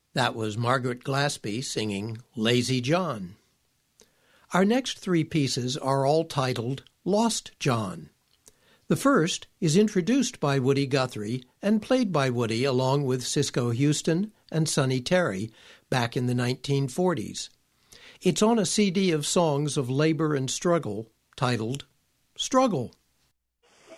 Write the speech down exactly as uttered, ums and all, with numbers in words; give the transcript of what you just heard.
That was Margaret Glaspie singing Lazy John. Our next three pieces are all titled Lost John. The first is introduced by Woody Guthrie and played by Woody along with Cisco Houston and Sonny Terry back in the nineteen forties. It's on a C D of songs of labor and struggle titled Struggle.